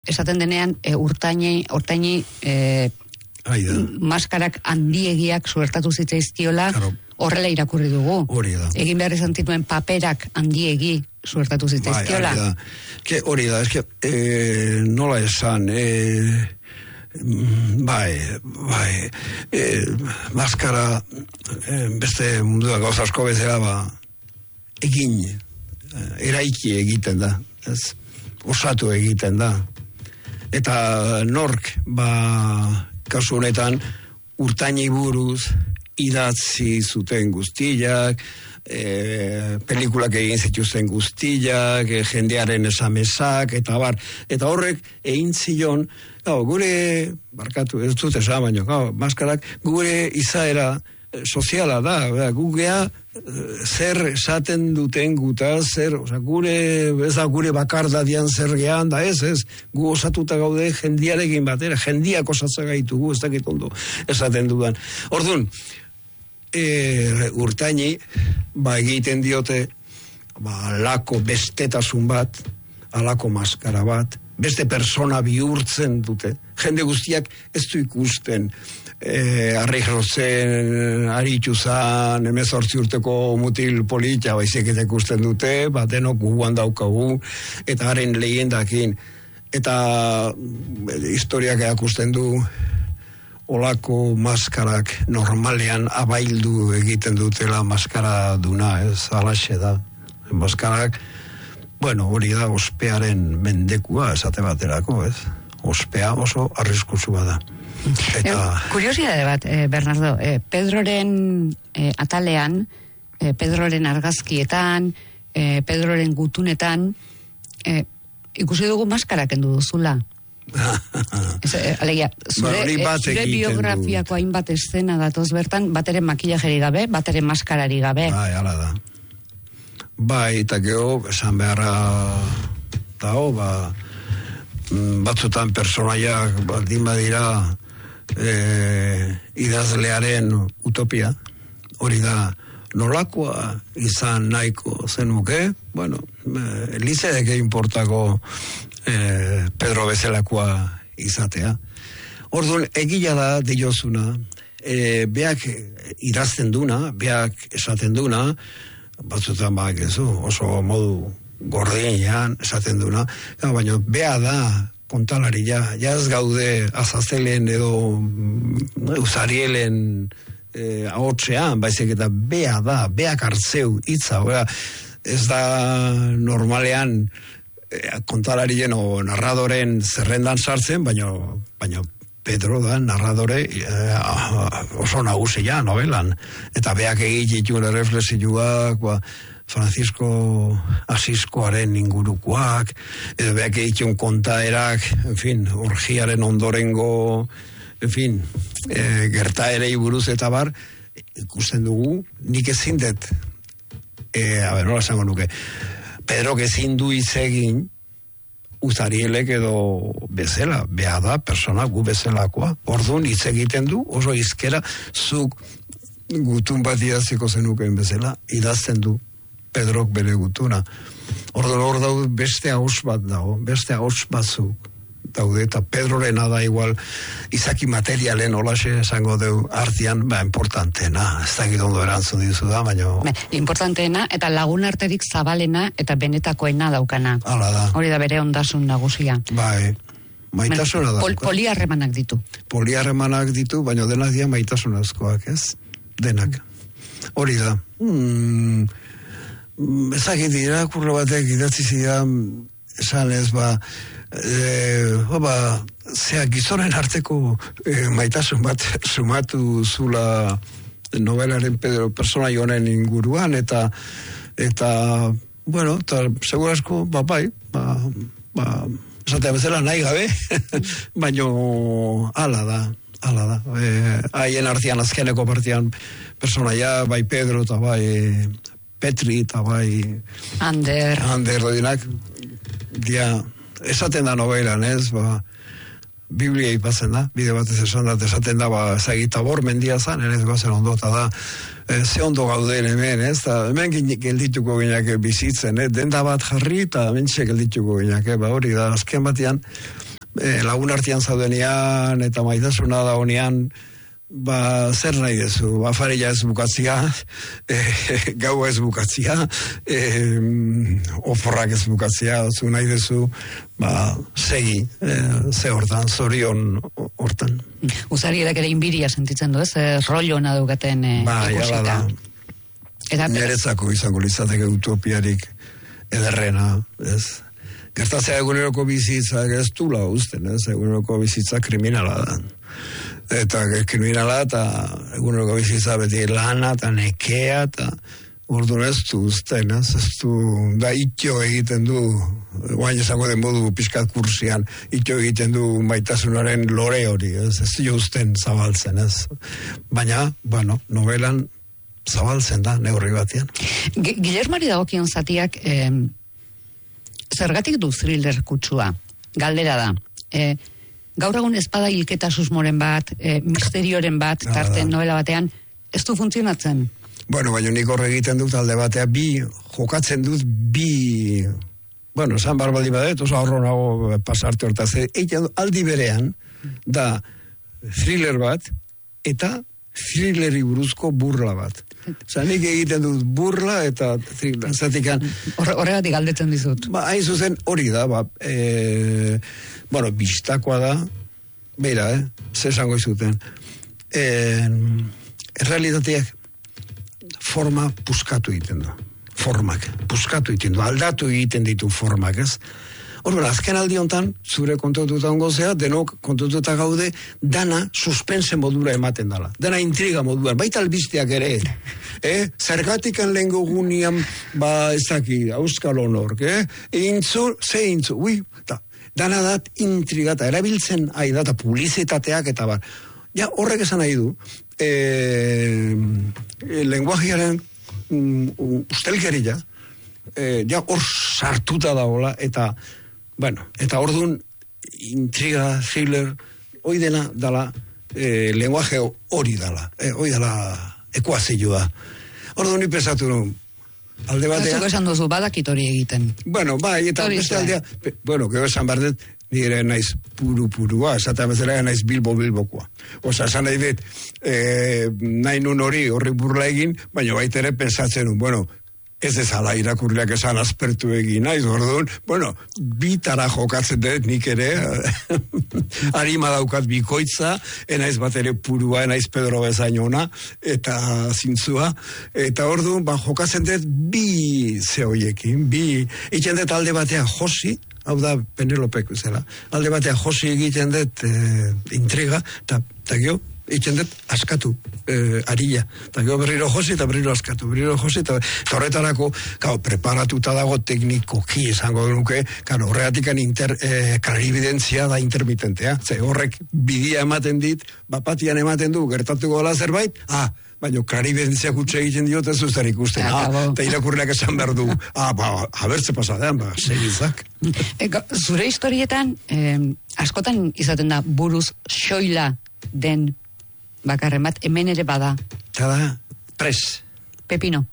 Esaten denean, urtaini maskarak handiegiak suertatu zitzaizkiola, horrela irakurri dugu. Hori da. Egin behar esan zituen paperak handiegi suertatu zitzaizkiola. Hori da, nola esan, maskara, beste mundua gauza asko bezala, eraiki egiten da, osatu egiten da. Eta nork, kasu honetan, urtaini buruz idatzi zuten guztiak, pelikulak egin zituzten guztiak, jendearen esamesak, eta bar. Eta horrek egin zion, gure, barkatu, ez dut esan baino, maskarak, gure izaera soziala da, gugea zer esaten duten guta, zer, ez da gure bakardadian zer gehan, da ez, gu osatuta gaude jendiarekin batera, jendiak osatzen gaitugu, ez dakit ondo esaten dudan. Orduan, urtaini, egiten diote, alako bestetasun bat, alako maskara bat, beste persona bihurtzen dute, jende guztiak ez du ikusten, Arrijrozen, Aritxuzan, 18 urteko mutil polita, baizik eta ikusten dute, denok guguan daukagu, eta haren lehendakin. Eta historiak erakusten du, olako maskarak normalean abaildu egiten dutela maskara duna, ez, alaxe da. Maskarak, hori da, ospearen mendekua, esate baterako, ez. Ospea oso arriskutsua da. Kuriosidade bat, Bernardo, Pedroren atalean, Pedroren argazkietan, Pedroren gutunetan, ikusi dugu maskara kendu duzula. Alegia, zure biografiako hainbat eszena datoz bertan, bateren makillajeri gabe, bateren maskarari gabe. Hala da. Eta geho, esan beharra dago, batzutan personaiak baldin badira idazlearen utopia, hori da nolakoa izan nahiko zenuke, Elizedeke inportako Pedro bezalakoa izatea. Orduan, egia da diozuna, beak idazten duna, beak esaten duna, batzutan oso modu gordinean esaten duna, baina bea da kontalari ez gaude azazelen edo usarielen ahotsean, baizik eta bea da, beak hartzeu hitza, ez da normalean kontalarien o narradoren zerrendan sartzen, baina Pedro da narradore oso nagusia novelan, eta beak egitituen erreflexioak, Francisco Asiskoaren ingurukoak, edo beak egitun kontaerak, orgiaren ondorengo, gertaerei buruz eta bar, ikusten dugu, nik ezin dut, nola esango nuke, Pedro ezin du izegin, Uzarielek edo bezala, beha da, persona gu bezalakoa, orduan hitz egiten du, oso izkera, zuk gutun bat idaziko zenukeen bezala, idazten du Pedrok bere gutuna. Orduan hor daude beste haus bat dago, beste haus batzuk daude, eta Pedrorena da igual izaki materialen olaxe esango deu artean, importanteena, ez dakit ondo erantzun dizu da, baina... Importanteena, eta lagun arterik zabalena eta benetakoena daukana. Hala da. Hori da bere ondasun nagusia. Maitasuna da. Poliharremanak ditu. Poliharremanak ditu, baina denak dira maitasunazkoak, ez? Denak. Hori da. Ezakit dira, kurro batek idatzi zidan, esan ez, gizonen arteko maitasun bat sumatu zula novelaren personai honen inguruan, eta segurasko, esatea bezala nahi gabe, baina ala da. Haien artean azkeneko partian personaia, bai Pedro eta bai Petri eta bai Ander dodinak, esaten da novelan, ez, Biblia ipatzen da, bide batez esan da, esaten da, ezagita bor mendia zan, ez gozen ondo, eta da, ze ondo gauden hemen, ez, eta hemen geldituko gineak bizitzen, denda bat jarri, eta hemen geldituko gineak, hori da, azken batean, lagun artean zaudenean, eta maitasuna da honean, zer nahi dezu, afaria ez bukatzia, gaua ez bukatzia, oporrak ez bukatzia, zu nahi dezu, segi, ze hortan, zorion hortan. Uzarierak ere inbiria sentitzen du, ez? Rollo ona daukaten ikusita. Niretzako izango litzateke utopiarik ederrena, ez? Gertatzea eguneroko bizitza ez dula usten, ez? Eguneroko bizitza kriminala da. Eta kriminala eta eguneroko bizitza beti lana eta nekea eta orduan ez du usten, ez du, da itxo egiten du, guain esango den modu pixkat kursian, itxo egiten du maitasunaren lore hori, ez du usten zabaltzen, ez. Baina, bueno, novelan zabaltzen da, neurri batean. Guillermari dagokion zatiak, zergatik du thriller kutsua? Galdera da. Gaur egun espada hilketa susmoren bat, misterioren bat, tarten novela batean, ez du funtzionatzen? Bueno, baina nik horre egiten dut alde batea, jokatzen dut bueno, esan barbaldi badet, oso ahorro nago pasarte hortaz, aldi berean, da thriller bat, eta thrilleri buruzko burla bat. Osa, nik egiten dut burla eta thriller. Zatikan... Horregatik galdetzen dizut. Hain zuzen hori da, bueno, bistakoa da, beira, zesango izuten. Errealitateak forma puskatu egiten du. Formak, puskatu egiten du, aldatu egiten ditu formak, ez? Horben, azken aldi hontan, zure kontututa ongo zea, denok kontututa gaude, dana suspense modura ematen dela. Dana intriga modura, baita albisteak ere. Zergatikan lehengo gunean, ez daki, auskal honork, ze intzu, dana dat intriga, eta erabiltzen ari da, eta publizitateak, eta bar. Ja, horrek esan nahi du, lenguajearen ustelkeria, ja, hor sartuta dagoela, eta bueno, eta orduan intriga, thriller, hoi dela lenguaje hori dela, hoi dela ekuazioa. Orduan nipesatu nun, alde batea... Zuko esan duzu, badakit hori egiten. Bueno, bai, eta beste aldea, bueno, gero esan bardet, nire naiz purua, esatea bezala naiz bilbokoa. Osa, esan nahi dit, nahi nun horri burla egin, baina baita ere pensatzen nun, bueno, ez ezala irakurriak esan aspertu egin naiz, orduan, bueno, bitara jokatzen dut nik ere, harima daukat bikoitza, enaiz bat ere purua, enaiz Pedro bezainona, eta zintzua, eta orduan, jokatzen dut bi zehoiekin, egiten dut alde batean Josi, hau da Penelopek zela, alde batean Josi egiten dut intriga, eta gero, egiten dut askatu arila. Eta gero berriro Josi eta berriro askatu. Berriro Josi eta horretarako, preparatuta dago teknikoki esango nuke, horregatikan klaribidentzia da intermitentea. Ze horrek bidia ematen dit, bapatian ematen du, gertatuko dela zerbait, baina klaribidentzia gutxe egiten diot ez uster ikusten. Eta irakurriak esan behar du, habertze pasadean, segizak. Zure historietan, askotan izaten da buruz xoila den bakarren bat, hemen ere bada. Tada, pres. Pepino.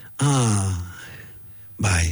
Bai.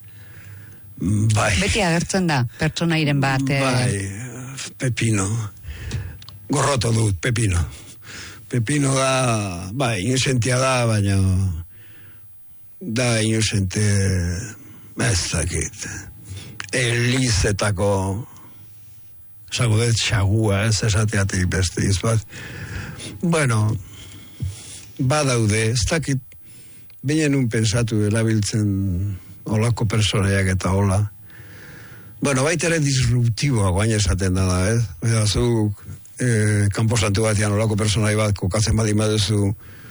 Beti agertzen da, pertsonairen bat. Bai, Pepino. Gorroto dut, Pepino. Pepino da, inosentia da, baina da inosente, ez dakit, Elizetako, esago dut, xagua, ez esateatik beste izbat. Bueno, badaude, ez dakit, behin un pensatu elabiltzen olako personaiak eta hola. Bueno, baita ere disruptiboa guain esaten da, Eta zuk, kanposantu batean olako personai bat kokatzen badin baduzu,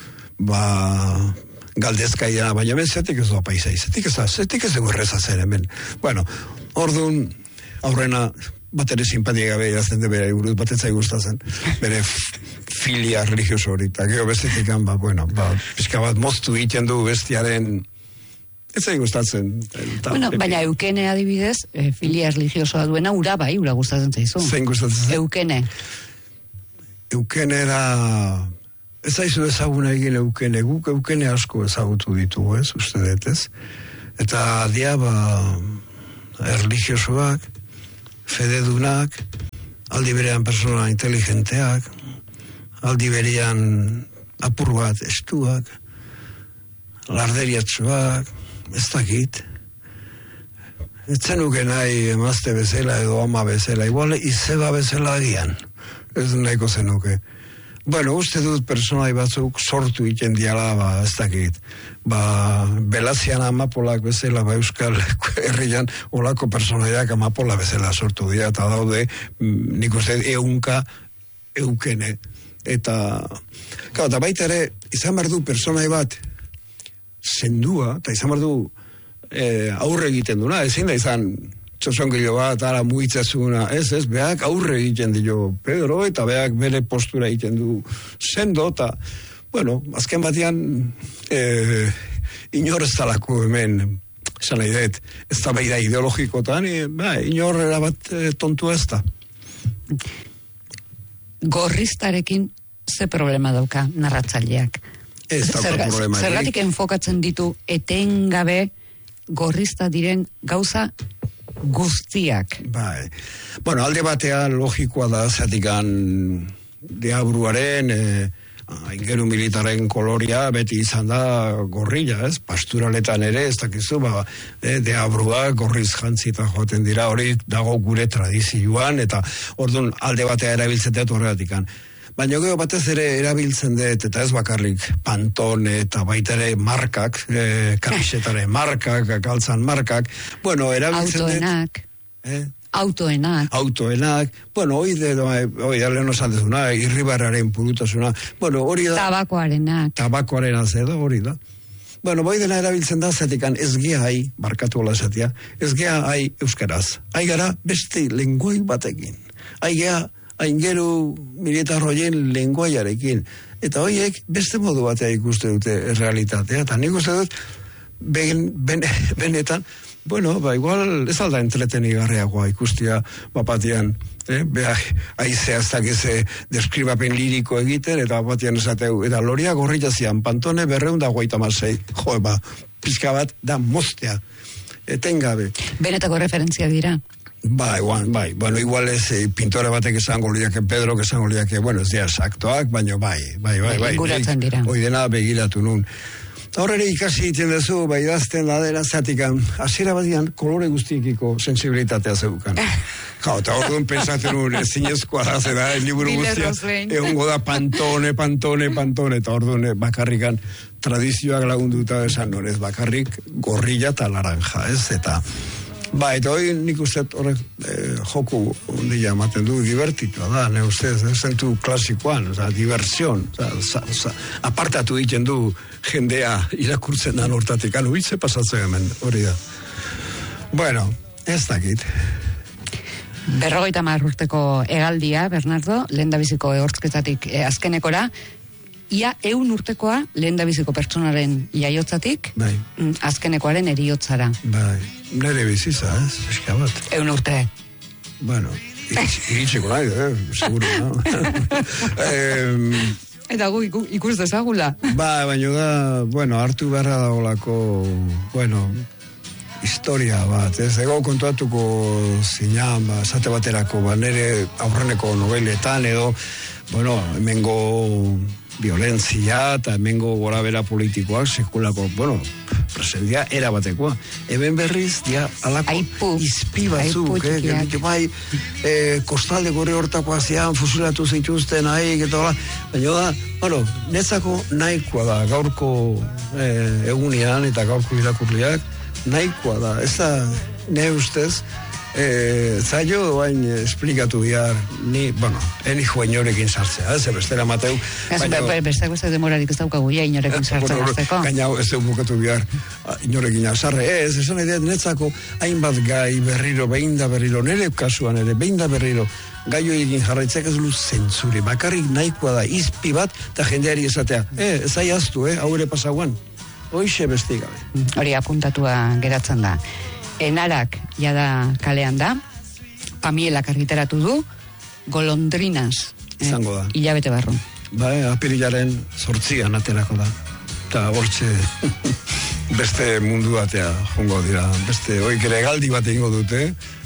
galdezka idena, baina hemen zetik ez doa paisai, zetik ez dugu errezatzen hemen. Bueno, orduan, aurrena, bat ere simpatia gabe idazten de bera buruz, bat etzai gustatzen, bere filia religioso hori, eta gero bestetik pizka bat moztu egiten du bestiaren, etzai gustatzen. Baina Eukene adibidez, filia religiosoa duena, ura gustatzen zaizu. Zein gustatzen? Eukene era, ez zaizu ezaguna egin Eukene, guk Eukene asko ezagutu ditugu, uste dut, eta dia, erligiosoak, fededunak, aldi berean persona inteligenteak, aldi berean apur bat estuak, larderiatsuak, ez dakit. Ez zenuke nahi emazte bezala edo ama bezala, igual izeba bezala agian, ez nahiko zenuke. Bueno, uste dut personai batzuk sortu iten diala, ez dakit. Belazian amapolak bezala, Euskal Herrian, olako personaiak amapola bezala sortu dira, eta daude, nik uste eukene. Eta baita ere, izan behar du personai bat zendua, eta izan behar du aurre egiten duna, ezin da izan txosongilo bat, ara muitzazuna, ez, beak aurre egiten dio Pedro, eta beak bere postura egiten du sendo, eta, bueno, azken batean, inor ez talako hemen, esan nahi dut, ez da beida ideologikotan, inor erabat tontu ez da. Gorriztarekin ze problema dauka narratzaileak? Ez dauka problema. Zergatik enfokatzen ditu etengabe gorrizta diren gauza guztiak. Bai. Bueno, alde batean logikoa da zatikan deabruaren ingeru militaren koloria beti izan da gorrilla, ez? Pasturaletan ere, ez dakizu, deabrua gorriz jantzita joaten dira, hori dago gure tradizioan, eta orduan alde batea erabiltzen dut horregatikan. Baina gero batez ere erabiltzen dut, eta ez bakarrik pantone eta baita ere markak, kamisetaren markak, galtzan markak, bueno, erabiltzen dut... Autoenak, bueno, hoi lehen osan dezuna, irribarraren purutasuna, bueno, hori da... Tabakoarena edo, hori da. Bueno, bai dena erabiltzen da, zatekan ez gea hai, barkatu hola zatea, ez gea hai euskaraz. Hai gara beste lenguai batekin. Hai gea aingeru militarroien lenguaiarekin. Eta horiek beste modu batea ikuste dute realitatea. Eta nik uste dut, benetan, bueno, igual ez alda entretenigarriagoa ikustia bapatian, aizea ez dakize deskribapen liriko egiten, eta bapatian esateu, eta loria gorrilla zian, pantone 256, pizka bat da mostea, etengabe. Benetako referentzia dira. Bai, bueno, igual ez pintore batek esango liake, Pedro esango liake, bueno, ez dira saktoak, baina bai. Inguratzen dira. Hoi dena begiratu nun. Horre ikasi egiten duzu, idazten da dela zatikan, hasiera badian kolore guztiekiko sensibilitatea zeukan. Eta orduan pensatzen nun, zinezkoa da zera, liburu guztia, egongo da pantone, eta orduan bakarrikan tradizioak lagunduta esan norez, bakarrik gorrilla eta laranja, ez, eta... eta hori nik uste horrek joku ondila ematen du, divertitua da, ne ustez, zentu klasikoan, diversión, apartatu egiten du jendea irakurtzen da hortatik, hitze pasatzen hemen, hori da. Bueno, ez dakit. 50 urteko hegaldia, Bernardo, lehendabiziko ehortzketatik azkenekora, ia 100 urtekoa lehendabiziko pertsonaren jaiotzatik, azkenekoaren eriotzara. Nere biziza, ez? Eska bat. 100 urte. Bueno, iritsiko nahi, seguro, no? Eta gu ikus dezagula. Baina da, bueno, hartu beharra dagoelako, bueno, historia bat, ez? Ego kontuatuko zinan, esate baterako, nere aurreneko nobeletan edo, bueno, hemengo violentzia eta hemengo gorabera politikoak sekulako, bueno, presentzia erabatekoa. Hemen berriz, alako izpi batzuk, kostalde gore hortakoa zian, fusilatu zituzten, eta baina da, bueno, netzako nahikoa da, gaurko egunean eta gaurko irakurliak, nahikoa da, ez da, ne ustez, zailo bain esplikatu bihar ni, bueno, eni joa inorekin sartzea, ez bestera mateu. Bestako ez demorarik ez daukagu ja inorekin sartzen azteko. Gaina ez dut bukatu bihar inorekin sarre, esan edeat netzako hainbat gai berriro, behin da berriro, nire kasuan ere, behin da berriro, gai horiekin jarraitzak ez dut zentzuri, bakarrik nahikoa da, izpi bat, eta jendeari esatea, ez aiaztu, haure pasaguan, hoixe bestigabe. Hori apuntatua geratzen da. Enarak jada kalean da, Pamielak argitaratu du, Golondrinas izango da. Hilabete barru. Apirilaren 8an aterako da. Eta hortxe beste mundu batea jongo dira. Beste, oik ere galdi bat egingo dute,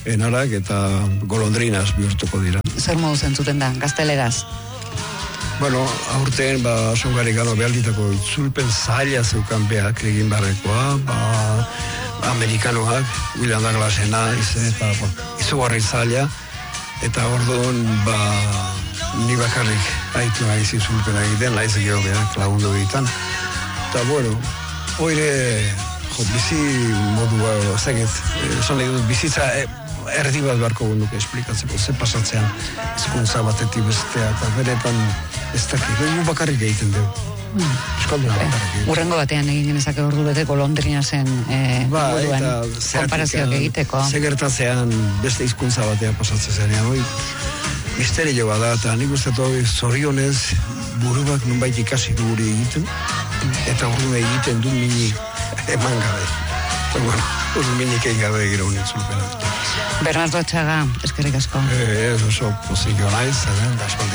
enarak eta golondrinas bihurtuko dira. Zer modu zentzuten da, gazteleraz? Bueno, aurten, Songarikano behalditako itzulpen zaila zeukan beak egin barrekoa, amerikanoak, William Douglasena, eta izugarri zaila, eta orduan, ni bakarrik haitu naiz itzulpena egiten, laiz geho beak lagundu egiten. Eta, bueno, oire, bizi modua, esan nahi dut, bizitza erdi bat beharko gonduk esplikatzeko, ze pasatzean hizkuntza batetik bestea, eta beretan ez dakik, bakarrik egiten dugu. Euskalduna bakarrik. Urrengo batean egin genezake ordu bete golondrina zen inguruan konparazioak egiteko. Ze gertatzean beste hizkuntza batean pasatzen zenean, misterio da, eta nik uste zorionez burubak nunbait ikasi du guri egiten, eta ordu egiten du minik eman gabe. Eta bueno, minik egin gabe egira honen zulpena. Bernardo Atxaga, eskerrik asko. Ez oso pozikio naiz,